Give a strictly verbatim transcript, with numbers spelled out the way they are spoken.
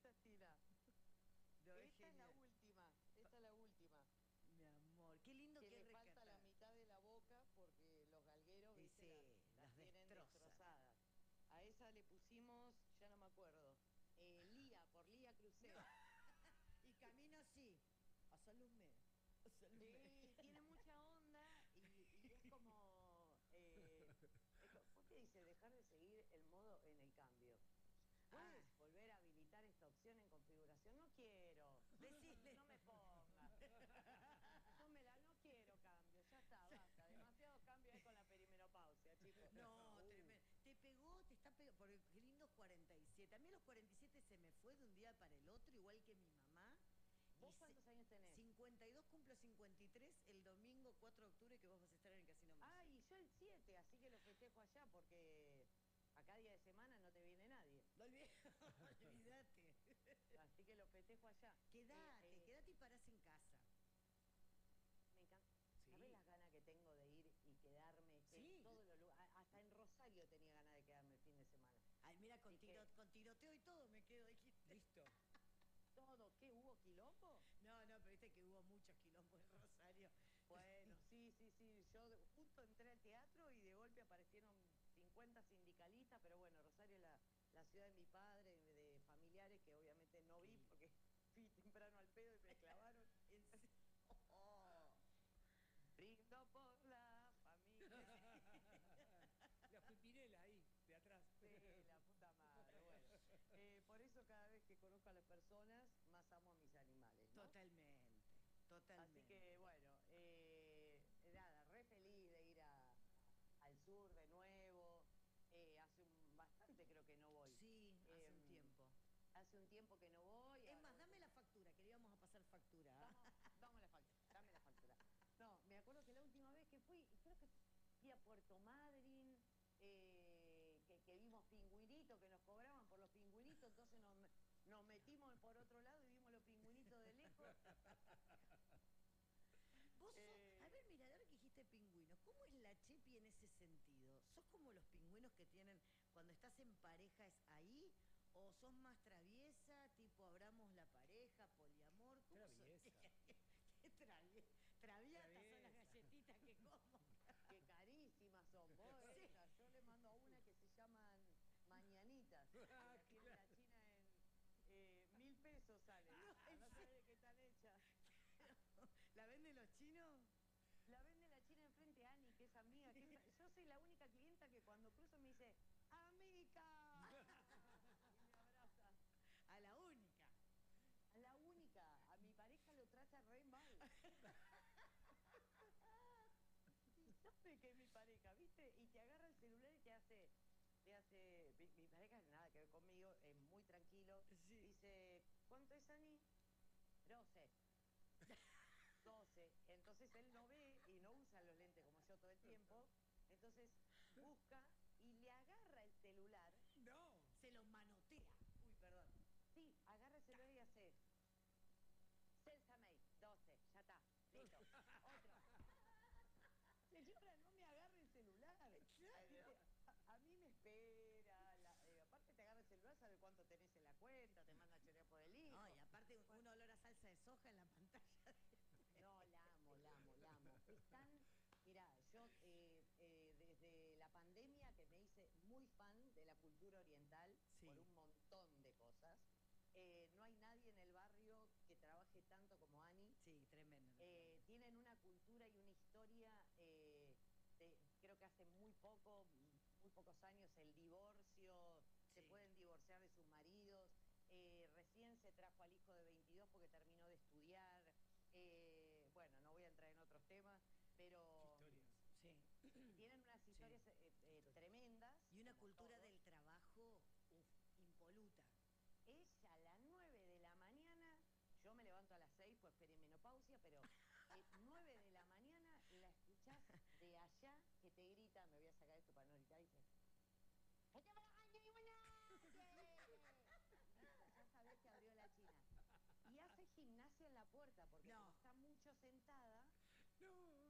Esta es Tina. No, es Esta es la genial. última. Esta es la última. Mi amor, qué lindo Que que le es falta la rescatar. mitad de la boca porque los galgueros, Y viste, sí, las, las las tienen destroza. destrozadas. A esa le pusimos, ya no me acuerdo, eh, Lía, por Lía Crucero. Y camino así, a saludme. A saludme. Sí, tiene mucha onda y, y es como, eh, es co- ¿por qué dice dejar de seguir el modo en el cambio? ¿Puedes Ah, volver a habilitar esta opción en configuración? No quiero. decile. No me ponga. No me la, no quiero cambio. Ya está, basta. Demasiado cambio hay con la perimenopausia, chicos. No, Uh, tremendo. Te pegó, te está pegando. Porque qué lindos cuarenta y siete. A mí a los cuarenta y siete se me fue de un día para el otro, igual que mi mamá. Y ¿Vos se- cuántos años tenés? cincuenta y dos cumplo cincuenta y tres el domingo cuatro de octubre que vos vas a estar en el Casino Music. Ah, y yo el siete, así que lo festejo allá porque acá día de semana no te viene nadie. No olvides, olvídate. Así que lo festejo allá. Quédate, Eh, eh, quédate y parás en casa. Me encanta. Sí. ¿Sabés las ganas que tengo de ir y quedarme Sí. en todos los lugares? Hasta en Rosario tenía ganas de quedarme el fin de semana. Ay, mira, con, Dije, tiro- con tiroteo y todo me quedo, dijiste. Listo. ¿todo? ¿Qué? ¿Hubo quilombo? No, no, pero viste que hubo muchos quilombos en Rosario. Bueno, sí, sí, sí. Yo de- justo entré al teatro y de golpe aparecieron cincuenta sindicalistas, pero bueno, Rosario es la, la ciudad de mi padre, de, de familiares que obviamente no vi Sí. porque fui temprano al pedo y me clavaron. En serio. Oh. Brindo por la familia. Las pipirelas ahí, de atrás. Sí, la puta madre, bueno. Eh, por eso cada vez que conozco a las personas, más amo a mis animales, ¿no? Totalmente, totalmente. Así que bueno, eh, nada, re feliz de ir a, al sur de nuevo. Eh, hace un, bastante creo que no voy. Sí, hace un Em, tiempo. Hace un tiempo que no voy. Es ahora más, voy dame con- la factura, que le íbamos a pasar factura. ¿Ah? Vamos, vamos la factura, dame la factura. No, me acuerdo que la última vez que fui, creo que fui a Puerto Madryn, eh, que, que vimos pingüinitos, que nos cobraban por los pingüinitos, entonces nos, nos metimos por otro lado y vimos los pingüinitos de lejos. Vos sos, Eh, a ver, mira, ahora que dijiste pingüinos, ¿cómo es la Chepi en ese sentido? ¿Sos como los pingüinos que tienen cuando estás en pareja es ahí? ¿O sos más traviesa, tipo abramos la pareja, poliamor? ¿Cómo sos? Traviesa. ¿Qué, qué travie- traviatas son las Traviesa. galletitas que como? Qué carísimas son vos, Sí. esas. Yo le mando a una que se llaman mañanitas. Que Ah, la tiene claro. la China en eh, mil pesos sale. No, en No serio. sabés de qué están hechas. ¿La venden los chinos? La vende la China enfrente a Ani, que es amiga. Que es- yo soy la única clienta que cuando cruzo me dice, ¡Amiga! Y me abraza. A la única. A la única. A mi pareja lo trata re mal. Y sabe que es mi pareja, ¿viste? Y te agarra el celular y te hace, te hace, mi, mi pareja nada que ver conmigo, es muy tranquilo. Sí. Dice, ¿cuánto es Ani? doce. doce. Entonces él no ve y no usa los lentes como yo todo el tiempo. Entonces busca y le agarra el celular. No. Se lo manotea. Uy, perdón. Sí, agarra el celular y hace. Celsa May, doce, ya está, listo. Otro. Señora, no me agarre el celular. Claro. A, a mí me espera. La- eh, aparte te agarra el celular, sabe cuánto tenés en la cuenta, te manda a chorear por el hijo. No, y aparte un, un olor a salsa de soja en la pantalla. No, la amo, la amo, la amo. Es tan... Mirá, yo eh, eh, desde la pandemia que me hice muy fan de la cultura oriental Sí. por un montón de cosas, eh, no hay nadie en el barrio que trabaje tanto como Ani. Sí, tremendo. Eh, tienen una cultura y una historia, eh, de- creo que hace muy poco, muy pocos años, el divorcio, se Sí. pueden divorciar de sus maridos. Eh, recién se trajo al hijo de veintidós porque terminó de estudiar. Eh, bueno, no voy a entrar en otros temas, pero Qué historias. Sí. tienen unas historias eh, eh, tremendas. Y una como cultura todos. del trabajo, uf, impoluta. Ella a las nueve de la mañana, yo me levanto a las seis, pues perimenopausia, pero eh, nueve de la mañana la escuchás de allá que te grita, me voy a sacar esto para no gritar, dice, ¡Esta me la caña y buena! Listo, ya sabés que abrió la China. Y hace gimnasia en la puerta, porque No. como está mucho sentada, No,